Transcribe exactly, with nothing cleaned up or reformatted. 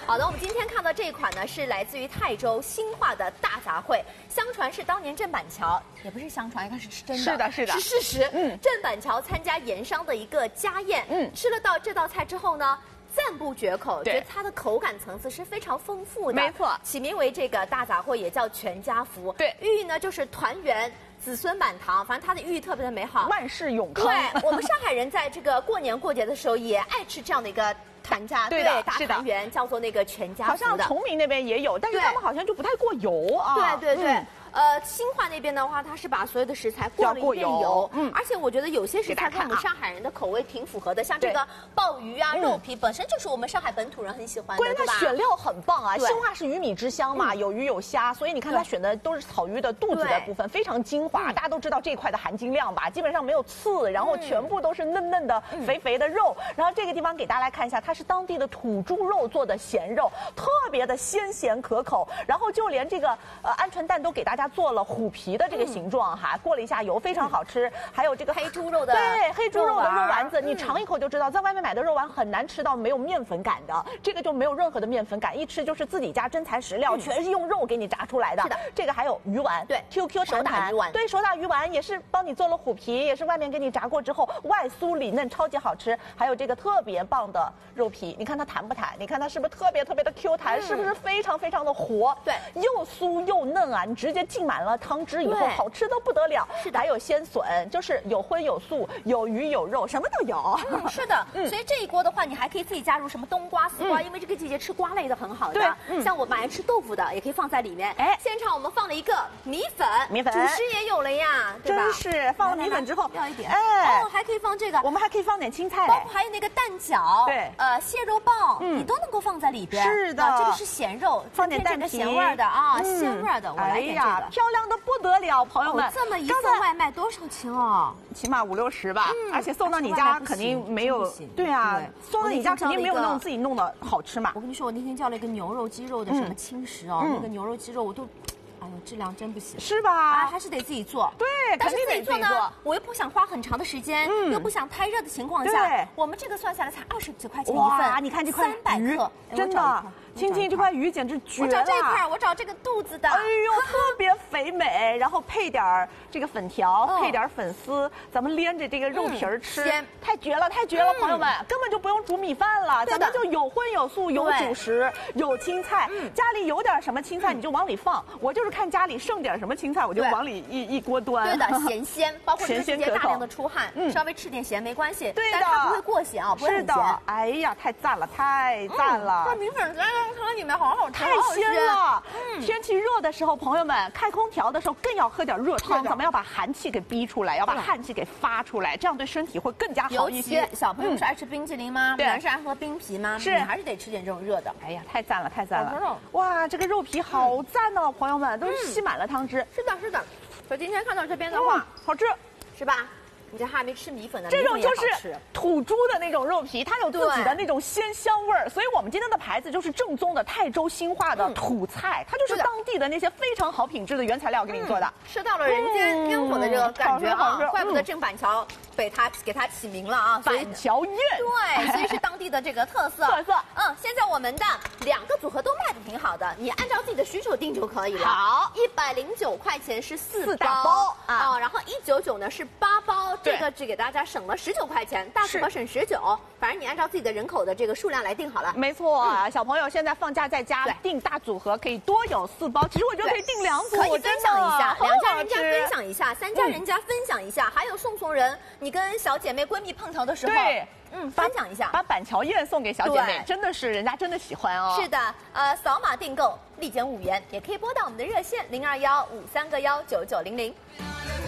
好的，我们今天看到这一款呢，是来自于泰州新化的大杂烩，相传是当年郑板桥，也不是相传，应该是真的， 是的，是的， 是事实。 嗯， 郑板桥参加盐商的一个家宴，嗯，吃了到这道菜之后呢，赞不绝口，觉得它的口感层次是非常丰富的， 没错。 起名为这个大杂烩，也叫全家福， 对， 寓意呢就是团圆。子孙满堂，反正它的寓意特别的美好， 万事永康。 对，我们上海人在这个过年过节的时候也爱吃这样的一个团家， 对的， 大团圆，叫做那个全家福的。 好像崇明那边也有，但是他们好像就不太过油啊。 对对对。嗯呃，新化那边的话，它是把所有的食材过了一遍油，嗯，而且我觉得有些食材跟我们上海人的口味挺符合的，像这个鲍鱼啊、肉皮本身就是我们上海本土人很喜欢的， 关键它选料很棒啊，新化是鱼米之乡嘛，有鱼有虾，所以你看它选的都是草鱼的肚子的部分，非常精华。大家都知道这一块的含金量吧，基本上没有刺，然后全部都是嫩嫩的、肥肥的肉。然后这个地方给大家来看一下，它是当地的土猪肉做的咸肉，特别的鲜咸可口。然后就连这个呃鹌鹑蛋都给大家做了虎皮的这个形状哈，过了一下油，非常好吃。还有这个黑猪肉的， 对，黑猪肉的肉丸子，你尝一口就知道，在外面买的肉丸很难吃到没有面粉感的，这个就没有任何的面粉感，一吃就是自己家真材实料，全是用肉给你炸出来的。是的，这个还有鱼丸， 对 ，Q Q 弹弹，对，手打鱼丸也是帮你做了虎皮，也是外面给你炸过之后外酥里嫩，超级好吃。还有这个特别棒的肉皮，你看它弹不弹？你看它是不是特别特别的 Q 弹？是不是非常非常的活？对，又酥又嫩啊！你直接浸满了汤汁以后，好吃都不得了。是的，还有鲜笋，就是有荤有素，有鱼有肉，什么都有。 嗯，是的。嗯，所以这一锅的话，你还可以自己加入什么冬瓜、丝瓜，因为这个季节吃瓜类的很好的。对，像我们爱吃豆腐的，也可以放在里面。哎，现场我们放了一个米粉，米粉，主食也有了呀，对吧？ 真是放了米粉之后， 要一点。哎，哦，还可以放这个， 我们还可以放点青菜， 包括还有那个蛋饺，对，呃，蟹肉棒，你都能够放在里边。 是的， 这个是咸肉， 放点蛋皮， 咸味的啊，鲜味的。我来点这个， 漂亮的不得了，朋友们。 这么一份外卖多少钱哦？ 起码五六十吧，而且送到你家肯定没有，对啊，送到你家肯定没有那种自己弄的好吃嘛。 我跟你说，我那天叫了一个牛肉、鸡肉的什么轻食哦，那个牛肉、鸡肉我都。哎呦，质量真不行， 是吧？ 啊，还是得自己做。 对， 但是肯定得自己做呢，我又不想花很长的时间，嗯，又不想太热的情况下，我们这个算下来才二十几块钱一份。 哇，你看这块三百克， 真的。青青这块鱼简直绝了！ 我找这块，我找这个肚子的。 哎呦，特别肥美，然后配点这个粉条，配点粉丝，咱们连着这个肉皮儿吃，太绝了，太绝了！朋友们，根本就不用煮米饭了，咱们就有荤有素，有主食，有青菜，家里有点什么青菜你就往里放。我就是看家里剩点什么青菜，我就往里一一锅端。 对的，咸鲜，包括这个季节大量的出汗，稍微吃点咸没关系。 对的， 但它不会过咸啊，不会很咸。 哎呀，太赞了，太赞了！ 这米粉在汤里面好好吃， 太鲜了。嗯，天气热的时候，朋友们开空调的时候更要喝点热汤，咱们要把寒气给逼出来，要把汗气给发出来，这样对身体会更加好一些。 尤其小朋友是爱吃冰淇淋吗？男生爱喝冰皮吗？ 是， 你还是得吃点这种热的。 哎呀，太赞了，太赞了！哇，这个肉皮好赞哦，朋友们都吸满了汤汁。 是的，是的。所以今天看到这边的话， 好吃， 是吧？你这还没吃米粉呢， 这种就是土猪的那种肉皮，它有自己的那种鲜香味儿，所以我们今天的牌子就是正宗的泰州新化的土菜，它就是当地的那些非常好品质的原材料给你做的， 吃到了人间烟火的这个感觉啊！怪不得郑板桥被它给它起名了啊， 板桥宴， 对，所以是当地的这个特色。 特色， 嗯，现在我们的两个组合都卖的挺好的，你按照自己的需求定就可以了。 好， 一百零九块钱是四大包啊，然后一九九呢是八包。这个只给大家省了十九块钱，大组合省十九，反正你按照自己的人口的这个数量来定好了。 没错，嗯、小朋友现在放假在家订大组合可以多有四包，其实我觉得可以订两组， 可以分享一下，两家人家分享一下，三家人家分享一下，嗯、还有送送人，你跟小姐妹闺蜜碰头的时候， 对。 嗯，分享一下， 把板桥宴送给小姐妹，真的是人家真的喜欢哦。 是的，呃，扫码订购立减五元，也可以拨打我们的热线零二幺五三个幺九九零零。